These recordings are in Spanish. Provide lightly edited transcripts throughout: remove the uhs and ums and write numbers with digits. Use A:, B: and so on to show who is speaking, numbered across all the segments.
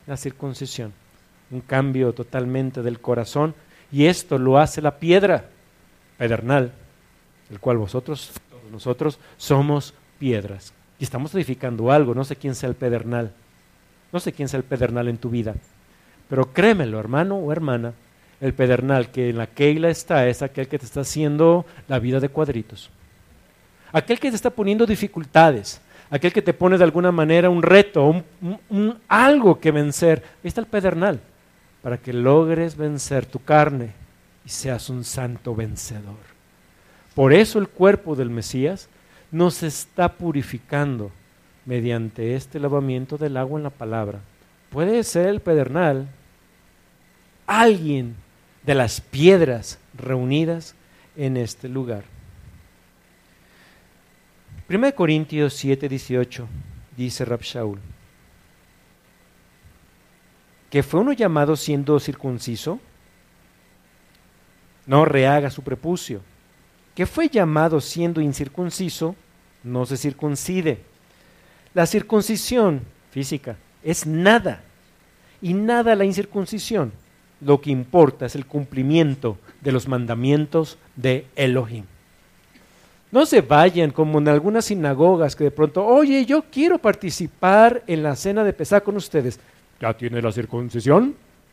A: la circuncisión, un cambio totalmente del corazón, y esto lo hace la piedra pedernal, del cual todos nosotros somos piedras. Y estamos edificando algo, no sé quién sea el pedernal, no sé quién sea el pedernal en tu vida, pero créemelo, hermano o hermana, el pedernal que en la Keila está es aquel que te está haciendo la vida de cuadritos, aquel que te está poniendo dificultades, aquel que te pone de alguna manera un reto, algo que vencer. Ahí está el pedernal, para que logres vencer tu carne y seas un santo vencedor. Por eso el cuerpo del Mesías nos está purificando mediante este lavamiento del agua en la palabra. Puede ser el pedernal alguien de las piedras reunidas en este lugar. 1 Corintios 7:18 dice Rab Shaul, que fue uno llamado siendo circunciso, no rehaga su prepucio, que fue llamado siendo incircunciso, no se circuncide. La circuncisión física es nada, y nada la incircuncisión. Lo que importa es el cumplimiento de los mandamientos de Elohim. No se vayan como en algunas sinagogas que de pronto, oye, yo quiero participar en la cena de Pesaj con ustedes. ¿Ya tiene la circuncisión?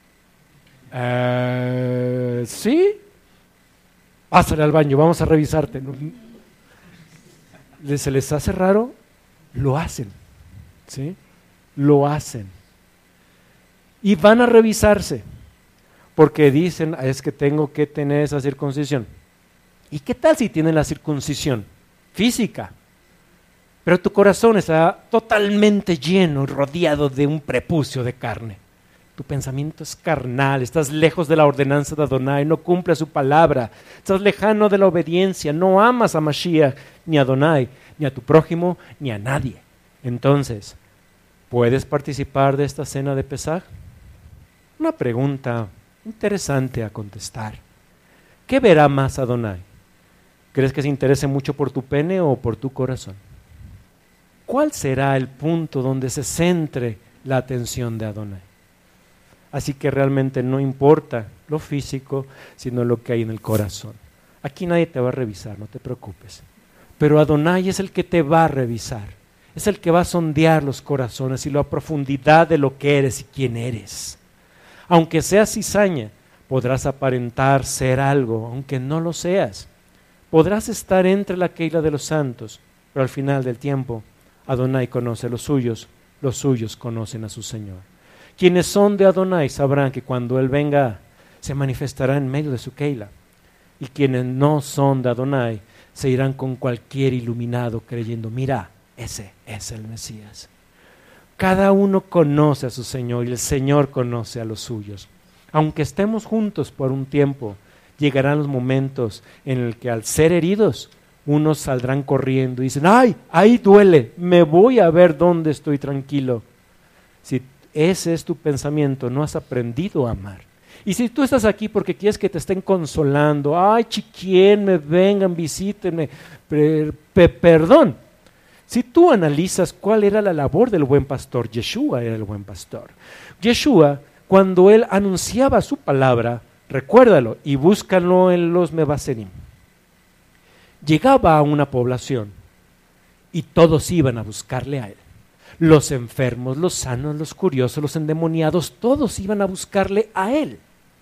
A: Sí. Pásale al baño, vamos a revisarte. ¿Se les hace raro? Lo hacen, ¿sí? Lo hacen. Y van a revisarse, porque dicen, es que tengo que tener esa circuncisión. ¿Y qué tal si tienen la circuncisión física? Pero tu corazón está totalmente lleno, rodeado de un prepucio de carne. Tu pensamiento es carnal, estás lejos de la ordenanza de Adonai, no cumples su palabra, estás lejano de la obediencia, no amas a Mashiach, ni a Adonai, ni a tu prójimo, ni a nadie. Entonces, ¿puedes participar de esta cena de Pesaj? Una pregunta interesante a contestar. ¿Qué verá más Adonai? ¿Crees que se interese mucho por tu pene o por tu corazón? ¿Cuál será el punto donde se centre la atención de Adonai? Así que realmente no importa lo físico, sino lo que hay en el corazón. Aquí nadie te va a revisar, no te preocupes. Pero Adonai es el que te va a revisar. Es el que va a sondear los corazones y la profundidad de lo que eres y quién eres. Aunque seas cizaña, podrás aparentar ser algo, aunque no lo seas. Podrás estar entre la Keila de los santos, pero al final del tiempo, Adonai conoce a los suyos conocen a su Señor. Quienes son de Adonai sabrán que cuando Él venga, se manifestará en medio de su Keila. Y quienes no son de Adonai, se irán con cualquier iluminado creyendo, mira, ese es el Mesías. Cada uno conoce a su Señor y el Señor conoce a los suyos. Aunque estemos juntos por un tiempo, llegarán los momentos en el que al ser heridos, unos saldrán corriendo y dicen, ¡ay, ahí duele! Me voy a ver dónde estoy tranquilo. Si ese es tu pensamiento, no has aprendido a amar. Y si tú estás aquí porque quieres que te estén consolando, ¡ay, chiquien, me vengan, visítenme! Perdón. Si tú analizas cuál era la labor del buen pastor, Yeshua era el buen pastor. Yeshua, cuando él anunciaba su palabra, recuérdalo y búscalo en los Mevaserim. Llegaba a una población y todos iban a buscarle a él. Los enfermos, los sanos, los curiosos, los endemoniados, todos iban a buscarle a él.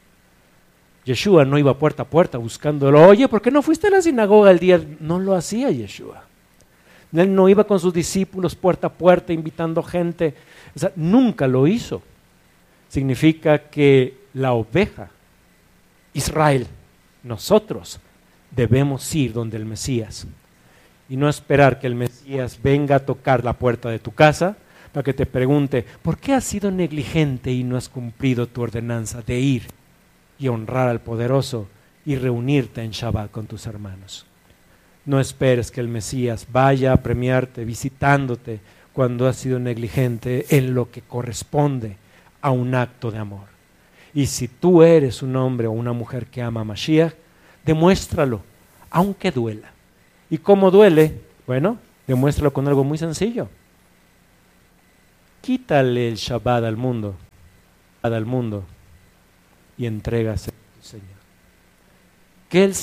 A: Yeshua no iba puerta a puerta buscándolo. Oye, ¿por qué no fuiste a la sinagoga el día? No lo hacía Yeshua. Él no iba con sus discípulos puerta a puerta invitando gente. O sea, nunca lo hizo. Significa que la oveja, Israel, nosotros debemos ir donde el Mesías y no esperar que el Mesías venga a tocar la puerta de tu casa para que te pregunte, ¿por qué has sido negligente y no has cumplido tu ordenanza de ir y honrar al poderoso y reunirte en Shabbat con tus hermanos? No esperes que el Mesías vaya a premiarte visitándote cuando has sido negligente en lo que corresponde a un acto de amor. Y si tú eres un hombre o una mujer que ama a Mashiach, demuéstralo, aunque duela. ¿Y cómo duele? Bueno, demuéstralo con algo muy sencillo. Quítale el Shabbat al mundo al mundo y entrégaselo al Señor. Que el